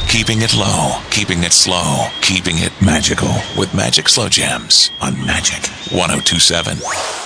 Keeping it low, keeping it slow, keeping it magical with Magic Slow Jams on Magic 1027.